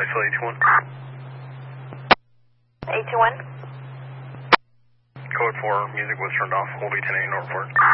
Isolate 81. 821. Code 4, music was turned off. Hold 810 Norfolk.